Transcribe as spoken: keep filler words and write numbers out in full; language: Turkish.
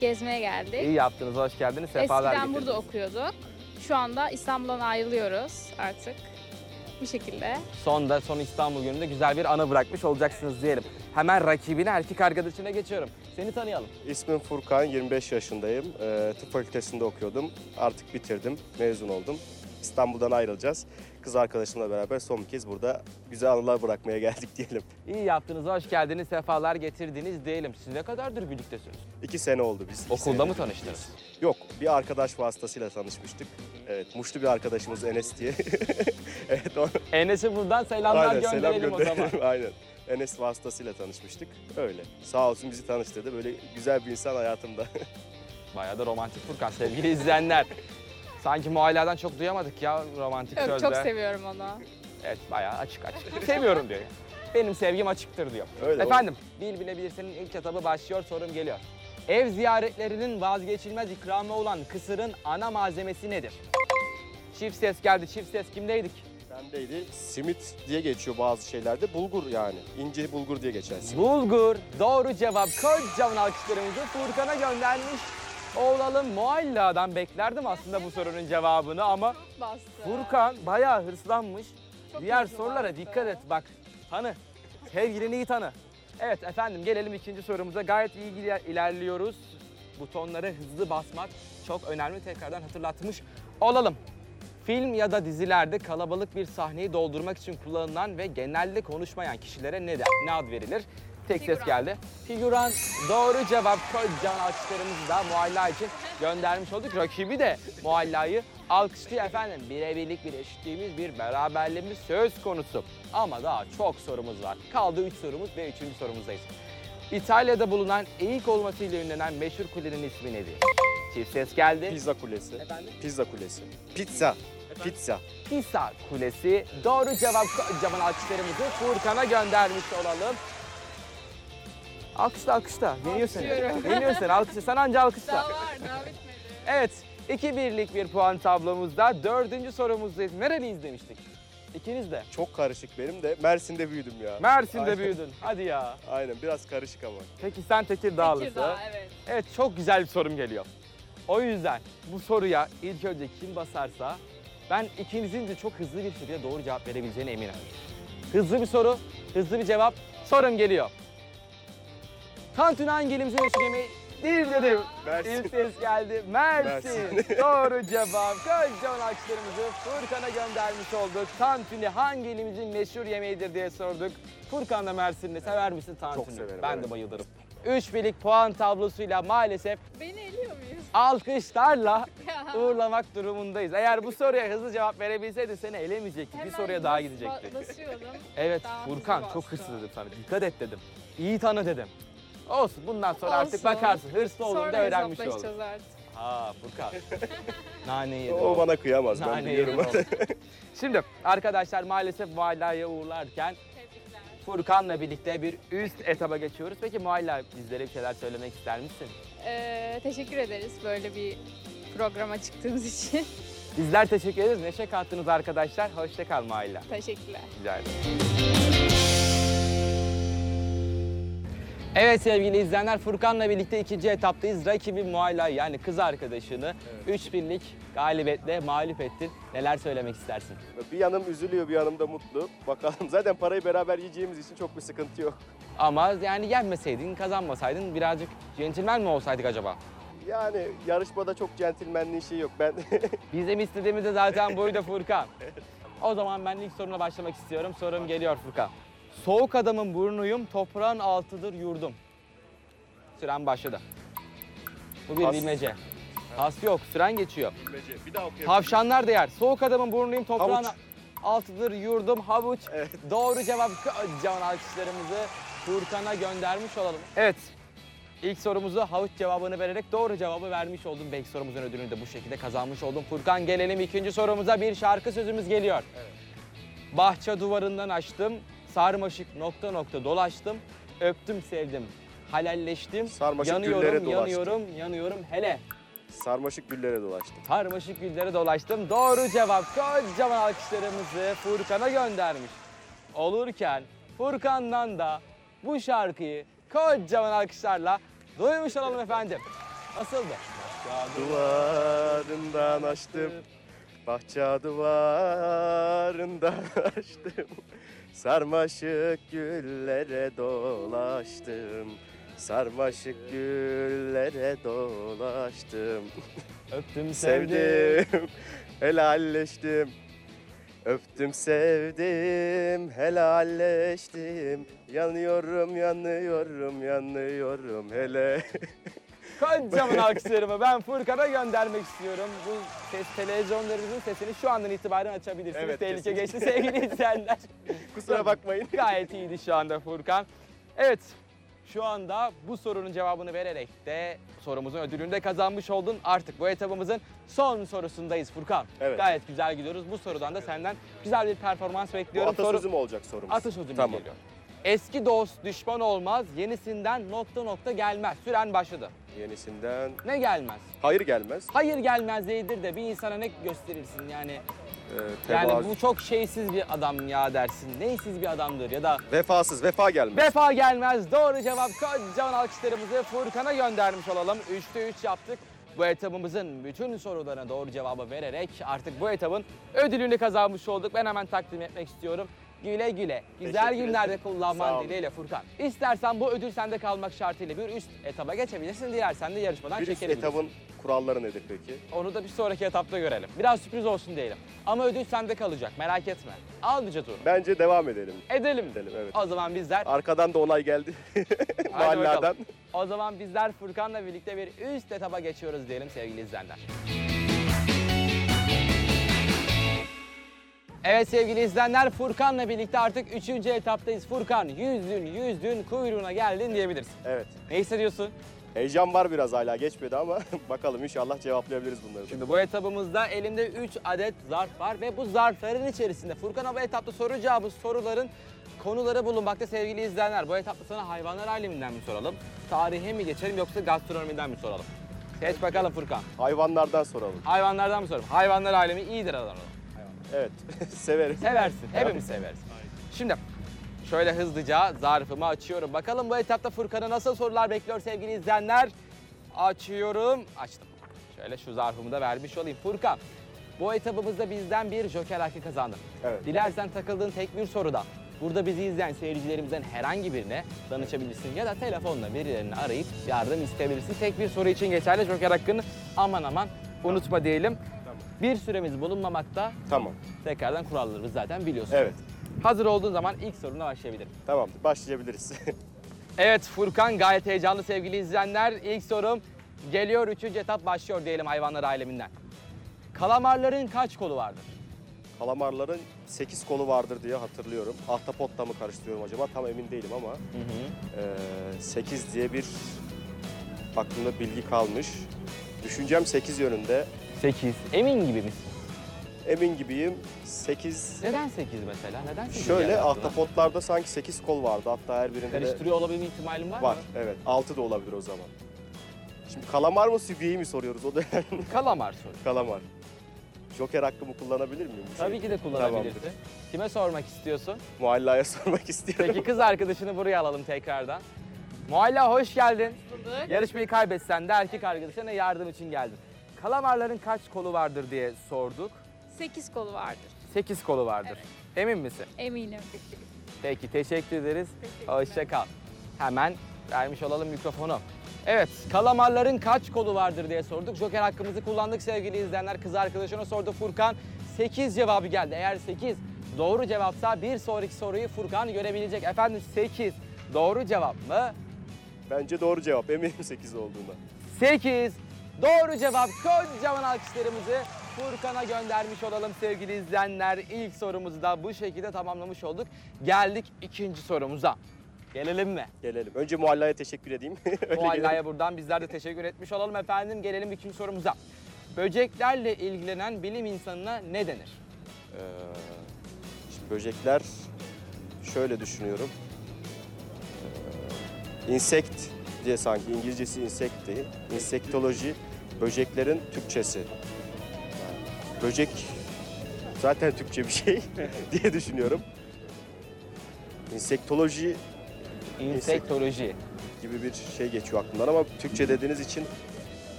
Gezmeye geldik. İyi yaptınız, hoş geldiniz. Sefalar Eskiden getirdiniz. burada okuyorduk. Şu anda İstanbul'dan ayrılıyoruz artık. Bir şekilde. Sonda, son İstanbul gününde güzel bir anı bırakmış olacaksınız diyelim. Hemen rakibine, erkek arkadaşına geçiyorum. Seni tanıyalım. İsmim Furkan, yirmi beş yaşındayım. Ee, tıp fakültesinde okuyordum. Artık bitirdim, mezun oldum. İstanbul'dan ayrılacağız. Kız arkadaşımla beraber son bir kez burada güzel anılar bırakmaya geldik diyelim. İyi yaptınız, hoş geldiniz, sefalar getirdiniz diyelim. Siz ne kadardır birliktesiniz? İki sene oldu biz. İki Okulda senedir mı tanıştınız? Yok, bir arkadaş vasıtasıyla tanışmıştık. Evet, muşlu bir arkadaşımız Enes diye. Evet, o... Enes'e buradan selamlar Aynen, selam gönderelim o zaman. gönderelim. Aynen. Enes vasıtasıyla tanışmıştık. Öyle. Sağ olsun bizi tanıştırdı. Böyle güzel bir insan hayatımda. Bayağı da romantik Furkan, sevgili izleyenler. Sanki Mualla'dan çok duyamadık ya romantik Yok, sözde. çok seviyorum onu. Evet, bayağı açık açık. Seviyorum diyor ya. Benim sevgim açıktır diyor. Öyle Efendim, Bil Bilebilirsin'in ilk etabı başlıyor, sorum geliyor. Ev ziyaretlerinin vazgeçilmez ikramı olan kısırın ana malzemesi nedir? Çift ses geldi, çift ses kimdeydik? Bendeydi. Simit diye geçiyor bazı şeylerde. Bulgur yani. İnce bulgur diye geçer simit. Bulgur, doğru cevap. Kocaman alkışlarımızı Furkan'a göndermiş olalım. Mualla'dan beklerdim aslında bu sorunun cevabını ama Bastı. Furkan bayağı hırslanmış. Çok Diğer hızlı sorulara bastı. dikkat et bak. Tanı. Sevgilini iyi tanı. Evet efendim, gelelim ikinci sorumuza. Gayet iyi iler- ilerliyoruz. Butonları hızlı basmak çok önemli. Tekrardan hatırlatmış olalım. Film ya da dizilerde kalabalık bir sahneyi doldurmak için kullanılan ve genelde konuşmayan kişilere ne der? Ne ad verilir? Tek ses Figüran. geldi. Figüran doğru cevap. Kocaman alkışlarımızı da Mualla için göndermiş olduk. Rakibi de Mualla'yı alkışlıyor efendim. Birebirlik bir eşitliğimiz, bir beraberliğimiz söz konusu. Ama daha çok sorumuz var. Kaldı üç sorumuz ve üçüncü sorumuzdayız. İtalya'da bulunan eğik olmasıyla ünlenen meşhur kulenin ismi nedir? Çift ses geldi. Pizza kulesi. Efendim? Pizza kulesi. Pizza. Pizza. Pisa Kulesi. Doğru cevap. Kocaman alkışlarımızı Furkan'a göndermiş olalım. Alkışla alkışla. Yeniyor seni. Alkışlıyorum. Yeniyor seni. Alkışla. Sen anca alkışla. Daha var, daha bitmedi. Evet. iki birlik bir puan tablomuzda. Dördüncü sorumuzdayız. Nereliyiz demiştik? İkiniz de. Çok karışık benim de. Mersin'de büyüdüm ya. Mersin'de Aynen. büyüdün. Hadi ya. Aynen, biraz karışık ama. Peki sen Tekirdağlısın. Tekirdağ, evet. Evet, çok güzel bir sorum geliyor. O yüzden bu soruya ilk önce kim basarsa ben ikinizin de çok hızlı bir şekilde doğru cevap verebileceğine eminim. Hızlı bir soru, hızlı bir cevap. Sorum geliyor. Tantuni hangi ilimizin meşhur yemeği? Değil dedim. Mersin. İlk ses geldi. Mersin. Mersin. Doğru cevap. Kocaman alkışlarımızı Furkan'a göndermiş olduk. Tantuni hangi ilimizin meşhur yemeğidir diye sorduk. Furkan da Mersinli. Sever misin tantuni? Çok severim, Ben evet. de bayılırım. üç birlik puan tablosuyla maalesef Beni eliyor muyuz? alkışlarla Ya. uğurlamak durumundayız. Eğer bu soruya hızlı cevap verebilseydin seni elemeyecektik. Bir Hemen soruya daha bas- gidecektik. ba- Basıyordum. Evet Daha Furkan hızlı çok bastı. hırslı dedim sana. Dikkat et dedim. İyi tanı dedim. Olsun bundan sonra artık Olsun. bakarsın. Hırslı olduğunu da Sonra öğrenmiş oldun. hesaplaşacağız artık. Ha Furkan. Nane yedi O bana kıyamaz, ben Nane yedi biliyorum. o. Şimdi arkadaşlar maalesef Mualla'ya uğurlarken Tebrikler. Furkan'la birlikte bir üst etaba geçiyoruz. Peki Mualla bizlere bir şeyler söylemek ister misin? Ee, teşekkür ederiz böyle bir programa çıktığımız için. Bizler teşekkür ederiz. Neşe kattınız arkadaşlar. Hoşça kal Mualla. Teşekkürler. Rica ederim. Evet sevgili izleyenler, Furkan'la birlikte ikinci etaptayız. Rakibi Mualla yani kız arkadaşını üç birlik galibiyetle mağlup ettin. Neler söylemek istersin? Bir yanım üzülüyor, bir yanım da mutlu. Bakalım, zaten parayı beraber yiyeceğimiz için çok bir sıkıntı yok. Ama yani yenmeseydin, kazanmasaydın birazcık centilmen mi olsaydık acaba? Yani yarışmada çok centilmenliğin şeyi yok. Ben Bizim istediğimiz de zaten buydu Furkan. O zaman ben ilk soruna başlamak istiyorum. Sorum geliyor Furkan. Soğuk adamın burnuyum, toprağın altıdır yurdum. Süren başladı. Bu bir Pas. bilmece. Pas yok, süren geçiyor. bilmece. Bir daha okuyabilirim. Tavşanlar da yer. Soğuk adamın burnuyum, toprağın Havuç. altıdır yurdum, havuç. Evet. Doğru cevap. Kocaman alkışlarımızı Furkan'a göndermiş olalım. Evet. İlk sorumuzu havuç cevabını vererek doğru cevabı vermiş oldum. Belki sorumuzun ödülünü de bu şekilde kazanmış oldum. Furkan, gelelim ikinci sorumuza. Bir şarkı sözümüz geliyor. Evet. Bahçe duvarından açtım, sarmaşık nokta nokta dolaştım, öptüm sevdim, halalleştim, Sarmaşık yanıyorum, güllere dolaştım. yanıyorum, yanıyorum hele. Sarmaşık güllere dolaştım. Sarmaşık güllere dolaştım. Doğru cevap. Kocaman alkışlarımızı Furkan'a göndermiş olurken Furkan'dan da bu şarkıyı kocaman alkışlarla duymuş olalım efendim. Nasıldı? Duvarından açtım, bahçe duvarından açtım. Sarmaşık güllere dolaştım. Sarmaşık güllere dolaştım. Öptüm sevdim. Sevdim, helalleştim. Öptüm sevdim, helalleştim. Yanıyorum, yanıyorum, yanıyorum hele. Kocaman alkışlarımı ben Furkan'a göndermek istiyorum. Bu ses televizyonlarımızın sesini şu andan itibaren açabilirsiniz. Evet, Tehlike kesinlikle. geçti sevgili izleyenler. Kusura bakmayın. Gayet iyiydi şu anda Furkan. Evet, şu anda bu sorunun cevabını vererek de sorumuzun ödülünü de kazanmış oldun. Artık bu etabımızın son sorusundayız Furkan. Evet. Gayet güzel gidiyoruz. Bu sorudan da senden güzel bir performans Bu bekliyorum. atasözü mü olacak sorumuz? Atasözü Tamam. geliyor. Eski dost düşman olmaz, yenisinden nokta nokta gelmez. Süren başladı. Yenisinden Ne gelmez? hayır gelmez. Hayır gelmez değildir de bir insana ne gösterirsin yani? Ee, Yani tevazu- bu çok şeysiz bir adam ya dersin. Neysiz bir adamdır ya da Vefasız, vefa gelmez. vefa gelmez. Doğru cevap. Kocaman alkışlarımızı Furkan'a göndermiş olalım. üçte üç yaptık. Bu etabımızın bütün sorularına doğru cevabı vererek artık bu etabın ödülünü kazanmış olduk. Ben hemen takdim etmek istiyorum. Güle güle. Güzel Teşekkür günlerde ederim. Sağ kullanman olun. dileğiyle Furkan. İstersen bu ödül sende kalmak şartıyla bir üst etaba geçebilirsin. Dilersen de yarışmadan Bir üst çekilebilirsin. etabın kuralları nedir peki? Onu da bir sonraki etapta görelim. Biraz sürpriz olsun diyelim. Ama ödül sende kalacak. Merak etme. Al bir jetonu. Bence devam edelim. Edelim. Edelim, evet. O zaman bizler Arkadan da onay geldi. Hadi Mahalladan. bakalım. O zaman bizler Furkan'la birlikte bir üst etaba geçiyoruz diyelim sevgili izleyenler. Evet sevgili izleyenler, Furkan'la birlikte artık üçüncü etaptayız. Furkan yüzdün yüzdün kuyruğuna geldin diyebiliriz. Evet. Ne hissediyorsun? Heyecan var biraz, hala geçmedi ama bakalım inşallah cevaplayabiliriz bunları. da. Şimdi bu etabımızda elimde üç adet zarf var ve bu zarfların içerisinde Furkan'a bu etapta soracağımız soruların konuları bulunmakta sevgili izleyenler. Bu etapta sana hayvanlar aleminden mi soralım, tarihe mi geçelim yoksa gastronomiden mi soralım? Seç bakalım Furkan. Hayvanlardan soralım. Hayvanlardan mı soralım? Hayvanlar alemi iyidir adam. Evet, severim. Seversin, hepimiz severiz. Şimdi şöyle hızlıca zarfımı açıyorum. Bakalım bu etapta Furkan'a nasıl sorular bekliyor sevgili izleyenler. Açıyorum, açtım. Şöyle şu zarfımı da vermiş olayım. Furkan, bu etabımızda bizden bir joker hakkı kazandın. Evet. Dilersen takıldığın tek bir soruda burada bizi izleyen seyircilerimizden herhangi birine danışabilirsin ya da telefonla birilerini arayıp yardım isteyebilirsin. Tek bir soru için geçerli joker hakkını aman aman unutma diyelim. Bir süremiz bulunmamakta. Tamam. Tekrardan kurallarımızı zaten biliyorsun. Evet. Hazır olduğun zaman ilk soruna başlayabilirim. Tamamdır. Başlayabiliriz. Evet Furkan, gayet heyecanlı sevgili izleyenler. İlk sorum geliyor, üçüncü etap başlıyor diyelim hayvanlar aleminden. Kalamarların kaç kolu vardır? Kalamarların sekiz kolu vardır diye hatırlıyorum. Ahtapotla mı karıştırıyorum acaba? Tam emin değilim ama sekiz diye bir aklımda bilgi kalmış. Düşüncem sekiz yönünde. sekiz. Emin gibi misin? Emin gibiyim. sekiz. Neden sekiz mesela? Neden sekiz? Şöyle geldi aklına? ahtapotlarda sanki sekiz kol vardı. Hatta her birinde de Karıştırıyor olabilme ihtimalin var, var. mı? Evet. altı da olabilir o zaman. Şimdi kalamar mı sübyeyi mi soruyoruz? O da Kalamar soru. kalamar. Joker hakkımı kullanabilir miyim? bu Tabii şey? ki de kullanabilirsin. Tamamdır. Kime sormak istiyorsun? Muallaya sormak istiyorum. Peki kız arkadaşını buraya alalım tekrardan. Mualla hoş geldin. Bulduk. Yarışmayı kaybetsen de erkek arkadaşına yardım için geldin. Kalamarların kaç kolu vardır diye sorduk. sekiz kolu vardır. sekiz kolu vardır. Emin misin? Eminim. Peki teşekkür ederiz. Hoşça kal. Hemen vermiş olalım mikrofonu. Evet, kalamarların kaç kolu vardır diye sorduk. Joker hakkımızı kullandık sevgili izleyenler. Kız arkadaşına sordu Furkan. sekiz cevabı geldi. Eğer sekiz doğru cevapsa bir sonraki soruyu Furkan görebilecek. Efendim sekiz doğru cevap mı? Bence doğru cevap. Eminim sekiz olduğuna. sekiz doğru cevap. Kocaman alkışlarımızı Furkan'a göndermiş olalım sevgili izleyenler. İlk sorumuzu da bu şekilde tamamlamış olduk. Geldik ikinci sorumuza. Gelelim mi? Gelelim. Önce Muallaya teşekkür edeyim. Öyle Mualla'ya gelelim. buradan bizler de teşekkür etmiş olalım efendim. Gelelim ikinci sorumuza. Böceklerle ilgilenen bilim insanına ne denir? Ee, şimdi böcekler, şöyle düşünüyorum. Ee, insekt diye, sanki İngilizcesi insekti. İnsektoloji böceklerin Türkçesi. Yani böcek zaten Türkçe bir şey diye düşünüyorum. İnsektoloji İnsektoloji. gibi bir şey geçiyor aklımdan ama Türkçe dediğiniz için